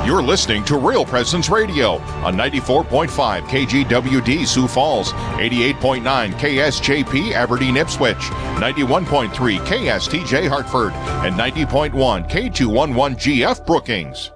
You're listening to Real Presence Radio on 94.5 KGWD Sioux Falls, 88.9 KSJP Aberdeen Ipswich, 91.3 KSTJ Hartford, and 90.1 K211GF Brookings.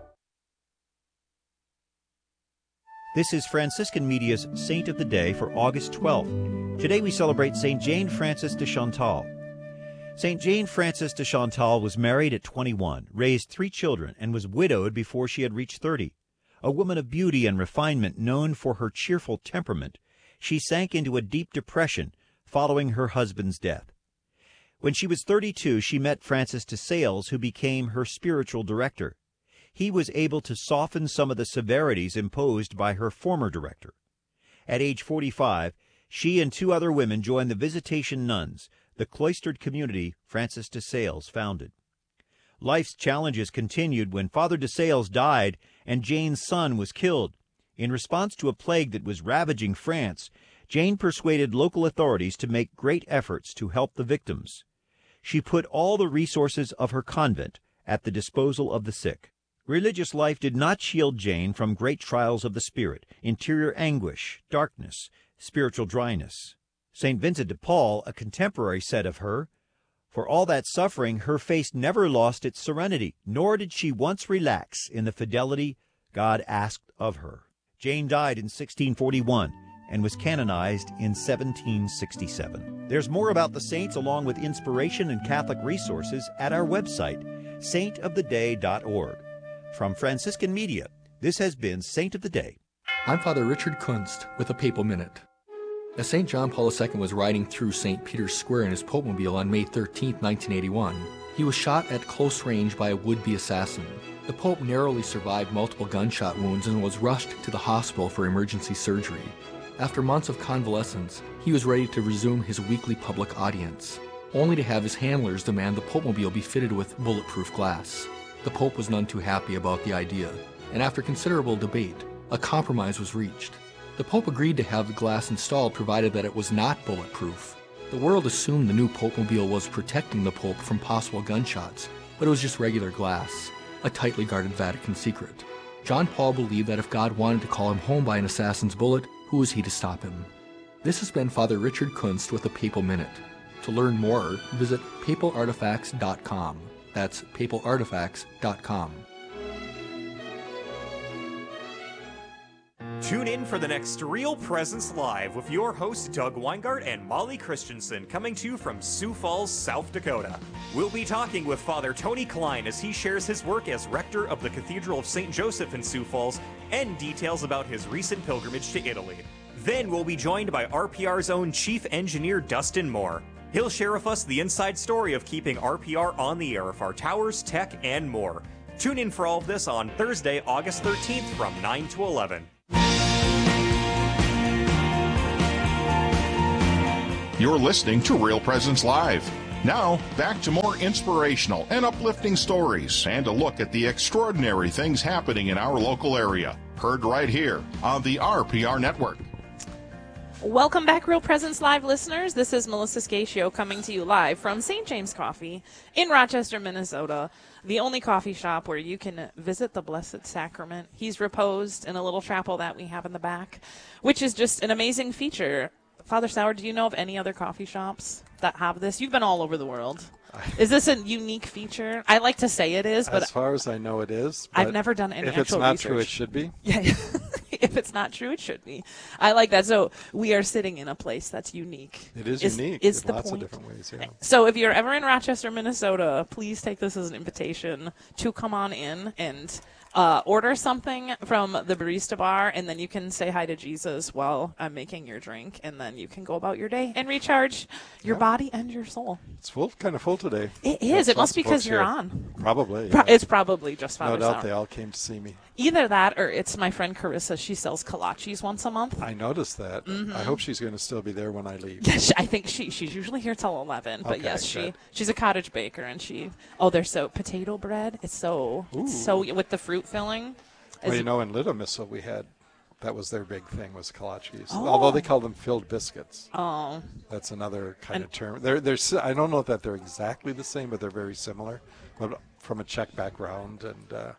This is Franciscan Media's Saint of the Day for August 12th. Today we celebrate St. Jane Frances de Chantal. St. Jane Frances de Chantal was married at 21, raised 3 children, and was widowed before she had reached 30. A woman of beauty and refinement known for her cheerful temperament, she sank into a deep depression following her husband's death. When she was 32, she met Francis de Sales, who became her spiritual director. He was able to soften some of the severities imposed by her former director. At age 45, she and 2 other women joined the Visitation Nuns, the cloistered community Francis de Sales founded. Life's challenges continued when Father de Sales died and Jane's son was killed. In response to a plague that was ravaging France, Jane persuaded local authorities to make great efforts to help the victims. She put all the resources of her convent at the disposal of the sick. Religious life did not shield Jane from great trials of the spirit, interior anguish, darkness, spiritual dryness. St. Vincent de Paul, a contemporary, said of her, "For all that suffering, her face never lost its serenity, nor did she once relax in the fidelity God asked of her." Jane died in 1641 and was canonized in 1767. There's more about the saints along with inspiration and Catholic resources at our website, saintoftheday.org. From Franciscan Media, this has been Saint of the Day. I'm Father Richard Kunst with a Papal Minute. As St. John Paul II was riding through St. Peter's Square in his Popemobile on May 13, 1981, he was shot at close range by a would-be assassin. The Pope narrowly survived multiple gunshot wounds and was rushed to the hospital for emergency surgery. After months of convalescence, he was ready to resume his weekly public audience, only to have his handlers demand the Popemobile be fitted with bulletproof glass. The Pope was none too happy about the idea, and after considerable debate, a compromise was reached. The Pope agreed to have the glass installed provided that it was not bulletproof. The world assumed the new Popemobile was protecting the Pope from possible gunshots, but it was just regular glass, a tightly guarded Vatican secret. John Paul believed that if God wanted to call him home by an assassin's bullet, who was he to stop him? This has been Father Richard Kunst with a Papal Minute. To learn more, visit papalartifacts.com. That's papalartifacts.com. Tune in for the next Real Presence Live with your hosts Doug Weingart and Molly Christensen, coming to you from Sioux Falls, South Dakota. We'll be talking with Father Tony Klein as he shares his work as rector of the Cathedral of St. Joseph in Sioux Falls and details about his recent pilgrimage to Italy. Then we'll be joined by RPR's own Chief Engineer Dustin Moore. He'll share with us the inside story of keeping RPR on the air of our towers, tech, and more. Tune in for all of this on Thursday, August 13th from 9 to 11. You're listening to Real Presence Live. Now, back to more inspirational and uplifting stories and a look at the extraordinary things happening in our local area. Heard right here on the RPR Network. Welcome back, Real Presence Live listeners. This is Melissa Scatio coming to you live from St. James Coffee in Rochester, Minnesota, the only coffee shop where you can visit the Blessed Sacrament. He's reposed in a little chapel that we have in the back, which is just an amazing feature. Father Sauer, do you know of any other coffee shops that have this? You've been all over the world. Is this a unique feature? I like to say it is, but as far as I know, it is. I've never done any actual research. If it's not true, it should be. Yeah. If it's not true, it should be. I like that. So we are sitting in a place that's unique. It is unique in in lots of different ways, yeah. So if you're ever in Rochester, Minnesota, please take this as an invitation to come on in and order something from the barista bar, and then you can say hi to Jesus while I'm making your drink, and then you can go about your day and recharge your body and your soul. It's kind of full today. It is. It must be because you're on. Probably. Yeah. It's probably just Father No doubt Sauer. they all came to see me. Either that or it's my friend Carissa. She sells kolaches once a month. I noticed that. Mm-hmm. I hope she's going to still be there when I leave. Yes, I think she's usually here till 11. But okay, yes, she's a cottage baker, and they're so potato bread. It's so with the fruit filling. Well, in Little Missile we had, that was their big thing, was kolaches. Although they call them filled biscuits. Oh. That's another kind of term. They're I don't know that they're exactly the same, but they're very similar. But from a Czech background, and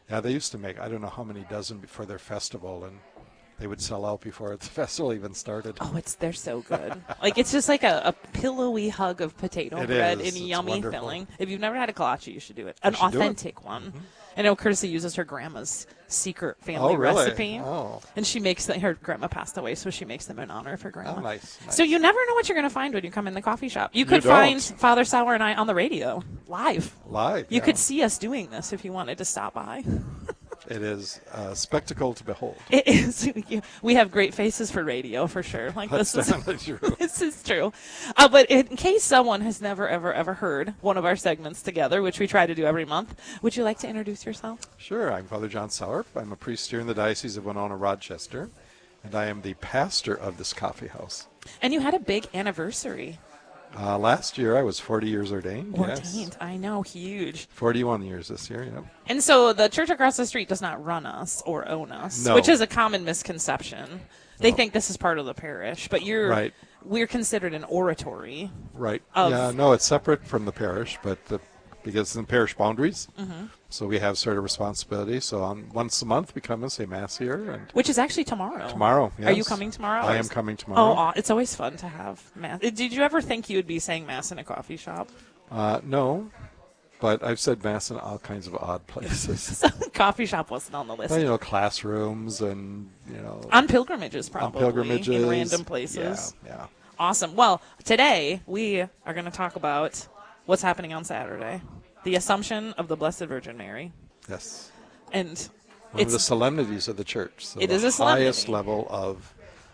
Yeah, they used to make, I don't know how many dozen before their festival, and they would sell out before the festival even started. Oh, they're so good. Like, it's just like a pillowy hug of potato bread is. in a It's yummy wonderful. filling. If you've never had a kolache, you should do it. An should do it. authentic one. I know Kirsty uses her grandma's secret family really? recipe. Oh. And she makes her grandma passed away, so she makes them in honor of her grandma. Oh, nice. So you never know what you're going to find when you come in the coffee shop. You could don't. find Father Sauer and I on the radio, live. Live. You yeah. could see us doing this if you wanted to stop by. It is a spectacle to behold. It is. We have great faces for radio, for sure. Like, That's this is definitely true. This is true. But in case someone has never, ever heard one of our segments together, which we try to do every month, would you like to introduce yourself? Sure. I'm Father John Sauer. I'm a priest here in the Diocese of Winona, Rochester, and I am the pastor of this coffee house. And you had a big anniversary. Last year, I was 40 years ordained. 14th. Yes. I know, huge. 41 years this year, yeah. And so the church across the street does not run us or own us, No. which is a common misconception. They think this is part of the parish, but Right. we're considered an oratory. Right. Of- Yeah, no, it's separate from the parish, but because it's in parish boundaries, Mm-hmm. so we have sort of responsibility. So once a month, we come and say Mass here. And Which is actually tomorrow. tomorrow, yes. Are you coming tomorrow? I Or am is- coming tomorrow. Oh, it's always fun to have Mass. Did you ever think you would be saying Mass in a coffee shop? No, but I've said Mass in all kinds of odd places. Coffee shop wasn't on the list. Well, classrooms and, On pilgrimages, probably. on pilgrimages. In random places. Yeah. Awesome. Well, today we are going to talk about what's happening on Saturday. The Assumption of the Blessed Virgin Mary. Yes. And One of the it's solemnities of the church. So It is the a solemnity. highest level of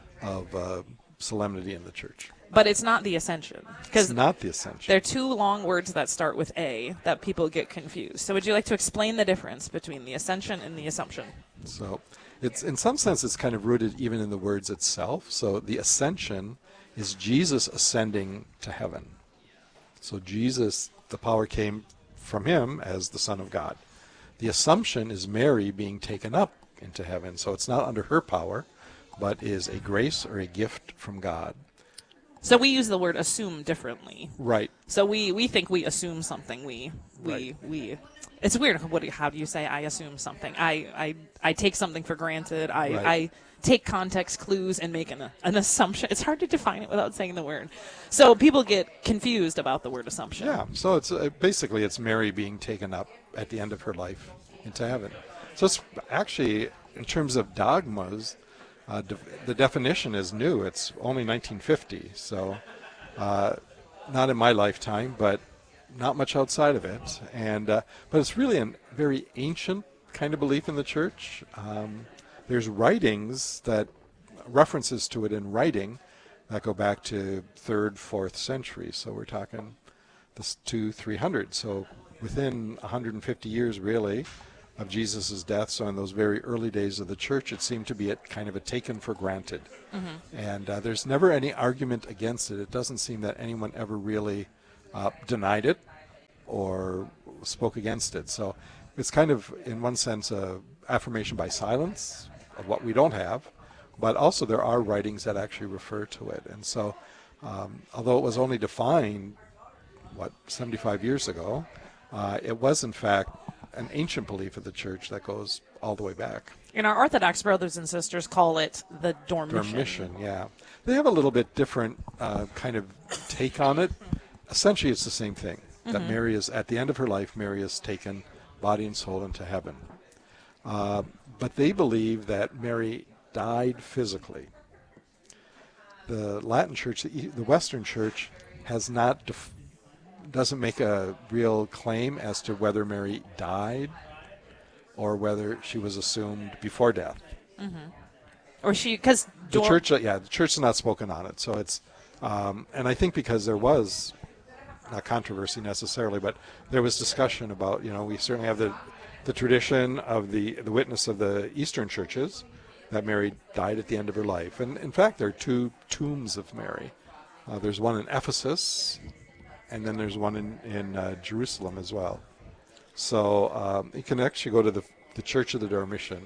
solemnity in the church. but it's not the Ascension. It's Because not the Ascension. there are two long words that start with A that people get confused. So would you like to explain the difference between the Ascension and the Assumption? So it's in some sense it's kind of rooted even in the words itself. So the ascension is Jesus ascending to heaven. So Jesus, the power came from him as the Son of God. The Assumption is Mary being taken up into heaven. So it's not under her power, but is a grace or a gift from God. So we use the word assume differently. Right. So we think we assume something. We It's weird. How do you say I assume something? I take something for granted. Right. I take context clues and make an assumption. It's hard to define it without saying the word. So people get confused about the word assumption. Yeah, so it's basically it's Mary being taken up at the end of her life into heaven. So it's actually, in terms of dogmas, the definition is new. It's only 1950, so not in my lifetime, but not much outside of it. And but it's really a very ancient kind of belief in the church. There's writings references to it in writing that go back to 3rd, 4th century. So we're talking this 200-300. So within 150 years, really, of Jesus' death. So in those very early days of the church, it seemed to be kind of a taken for granted. Mm-hmm. And there's never any argument against it. It doesn't seem that anyone ever really denied it or spoke against it. So it's kind of, in one sense, a affirmation by silence of what we don't have, but also there are writings that actually refer to it. And so although it was only defined, 75 years ago, it was in fact an ancient belief of the church that goes all the way back. And our Orthodox brothers and sisters call it the Dormition. Dormition, yeah. They have a little bit different kind of take on it. Essentially, it's the same thing. Mm-hmm. That Mary is, at the end of her life, Mary is taken body and soul into heaven. But they believe that Mary died physically. The Latin Church, the Western Church, has not doesn't make a real claim as to whether Mary died or whether she was assumed before death. Mm-hmm. Or because the church has not spoken on it. So it's, and I think because there was not controversy necessarily, but there was discussion about, we certainly have the tradition of the witness of the Eastern churches that Mary died at the end of her life. And in fact, there are 2 tombs of Mary. There's one in Ephesus, and then there's one in Jerusalem as well. So you can actually go to the Church of the Dormition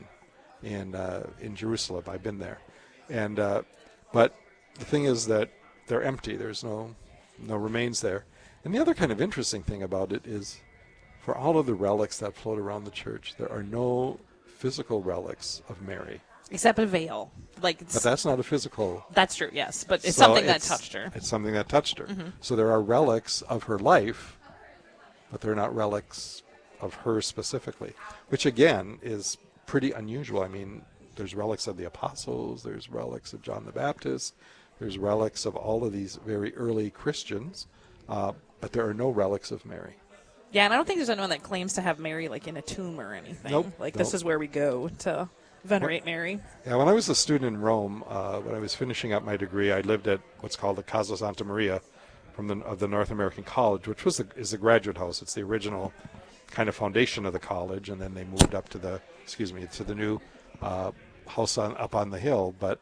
in Jerusalem. I've been there, and but the thing is that they're empty. There's no remains there. And the other kind of interesting thing about it is, for all of the relics that float around the church, there are no physical relics of Mary. Except a veil. But that's not a physical. That's true, yes. But it's So something that touched her. It's something that touched her. So there are relics of her life, but they're not relics of her specifically, which again is pretty unusual. I mean, there's relics of the apostles, there's relics of John the Baptist, there's relics of all of these very early Christians, but there are no relics of Mary. Yeah, and I don't think there's anyone that claims to have Mary in a tomb or anything. Nope, This is where we go to venerate Mary. Yeah, when I was a student in Rome, when I was finishing up my degree, I lived at what's called the Casa Santa Maria of the North American College, which is the graduate house. It's the original kind of foundation of the college, and then they moved up to the new house up on the hill. But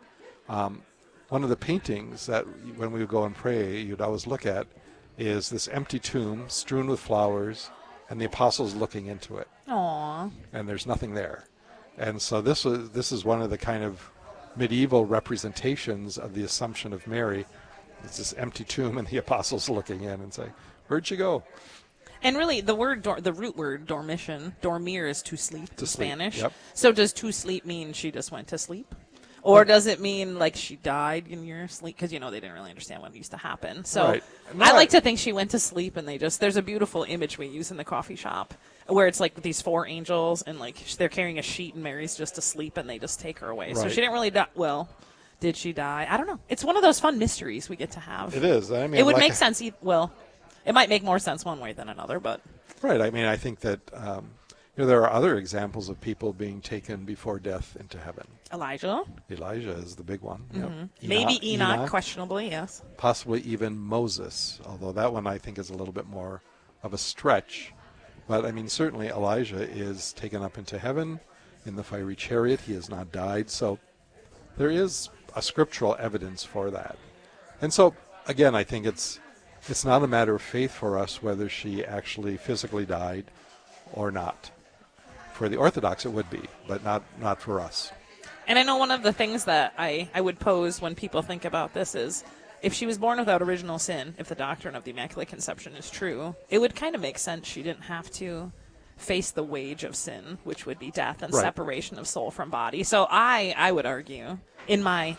one of the paintings that when we would go and pray, you'd always look at is this empty tomb strewn with flowers and the apostles looking into it. Aww. And there's nothing there. And so this is one of the kind of medieval representations of the Assumption of Mary. It's this empty tomb and the apostles looking in and say, "Where'd you go?" And really, the root word, dormir, is to sleep in Spanish. Yep. So does to sleep mean she just went to sleep? Or does it mean she died in your sleep? Because, they didn't really understand what used to happen. So Right. I like to think she went to sleep and there's a beautiful image we use in the coffee shop where it's these four angels and they're carrying a sheet and Mary's just asleep and they just take her away. So Right. she didn't really die. Well, did she die? I don't know. It's one of those fun mysteries we get to have. It is. I mean, it would make sense. Well, it might make more sense one way than another, but. Right. I mean, I think that there are other examples of people being taken before death into heaven. Elijah is the big one. Yep. Maybe Enoch, questionably, yes. Possibly even Moses, although that one I think is a little bit more of a stretch. But I mean, certainly Elijah is taken up into heaven in the fiery chariot. He has not died. So there is a scriptural evidence for that. And so, again, I think it's not a matter of faith for us whether she actually physically died or not. For the Orthodox, it would be, but not for us. And I know one of the things that I would pose when people think about this is, if she was born without original sin, if the doctrine of the Immaculate Conception is true, it would kind of make sense she didn't have to face the wage of sin, which would be death and separation of soul from body. So I would argue, in my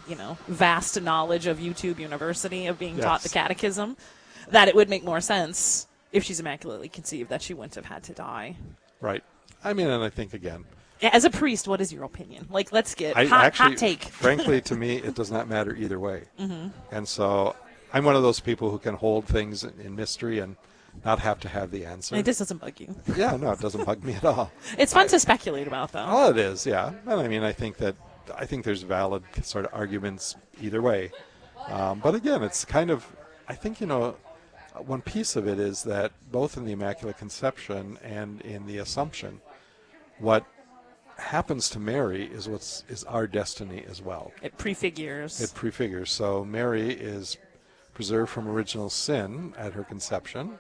vast knowledge of YouTube University, of being taught the catechism, that it would make more sense if she's immaculately conceived that she wouldn't have had to die. Right. I mean, and I think, again, as a priest, what is your opinion? Let's get hot take. Frankly, to me, it does not matter either way. Mm-hmm. And so I'm one of those people who can hold things in mystery and not have to have the answer. This doesn't bug you. Yeah, no, it doesn't bug me at all. It's fun to speculate about, though. Oh, it is, yeah. And I mean, I think there's valid sort of arguments either way. But again, it's kind of, I think, one piece of it is that both in the Immaculate Conception and in the Assumption, what happens to Mary is our destiny as well. It prefigures. So Mary is preserved from original sin at her conception.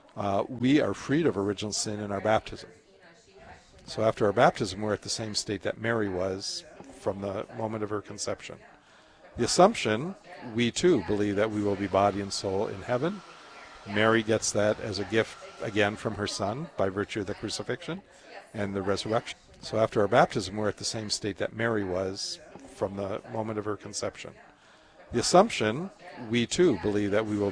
We are freed of original sin in our baptism. So after our baptism, we're at the same state that Mary was from the moment of her conception. The Assumption, we too believe that we will be body and soul in heaven. Mary gets that as a gift, again, from her Son by virtue of the crucifixion and the resurrection. So after our baptism, we're at the same state that Mary was from the moment of her conception. The Assumption, we too believe that we will